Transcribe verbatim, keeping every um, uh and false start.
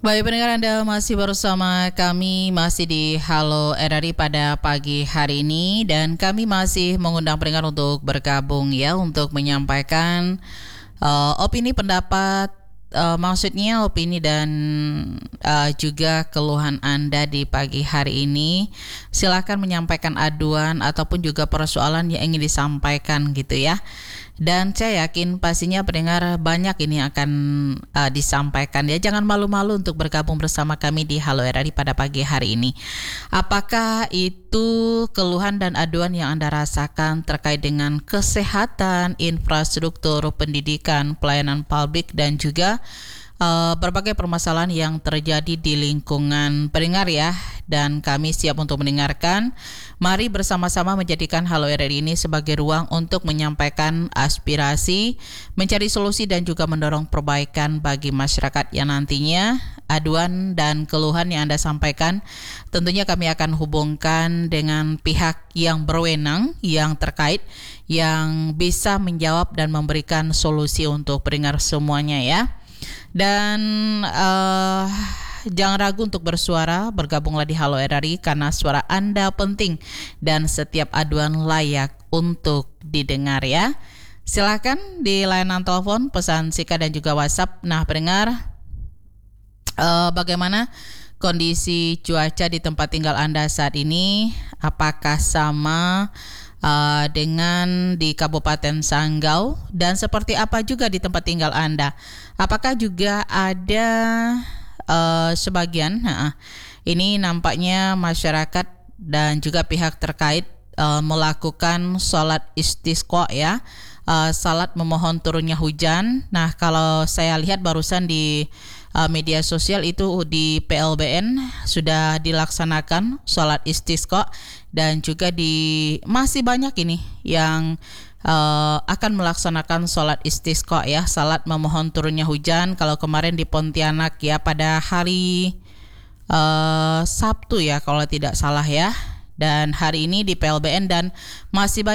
Baik pendengar, Anda masih bersama kami masih di Halo R R I pada pagi hari ini, dan kami masih mengundang pendengar untuk bergabung ya untuk menyampaikan uh, opini pendapat, uh, maksudnya opini dan uh, juga keluhan Anda di pagi hari ini. Silakan menyampaikan aduan ataupun juga persoalan yang ingin disampaikan gitu ya. Dan saya yakin pastinya pendengar banyak ini akan uh, disampaikan ya. Jangan malu-malu untuk bergabung bersama kami di Halo R R I pada pagi hari ini. Apakah itu keluhan dan aduan yang Anda rasakan terkait dengan kesehatan, infrastruktur, pendidikan, pelayanan publik, dan juga Uh, berbagai permasalahan yang terjadi di lingkungan pendengar ya, dan kami siap untuk mendengarkan. Mari bersama-sama menjadikan Halo R R I ini sebagai ruang untuk menyampaikan aspirasi, mencari solusi dan juga mendorong perbaikan bagi masyarakat yang nantinya aduan dan keluhan yang Anda sampaikan tentunya kami akan hubungkan dengan pihak yang berwenang, yang terkait, yang bisa menjawab dan memberikan solusi untuk pendengar semuanya ya. Dan uh, jangan ragu untuk bersuara, bergabunglah di Halo R R I karena suara Anda penting dan setiap aduan layak untuk didengar ya. Silakan di layanan telepon, pesan singkat dan juga WhatsApp. Nah pendengar, uh, bagaimana kondisi cuaca di tempat tinggal Anda saat ini? Apakah sama Uh, dengan di Kabupaten Sanggau, dan seperti apa juga di tempat tinggal Anda? Apakah juga ada uh, sebagian uh, ini nampaknya masyarakat dan juga pihak terkait uh, melakukan sholat istisqa ya, uh, salat memohon turunnya hujan. Nah kalau saya lihat barusan di uh, media sosial itu di P L B N sudah dilaksanakan sholat istisqa, dan juga di masih banyak ini yang uh, akan melaksanakan sholat istisqa ya, salat memohon turunnya hujan. Kalau kemarin di Pontianak ya pada hari uh, Sabtu ya kalau tidak salah ya, dan hari ini di P L B N, dan masih banyak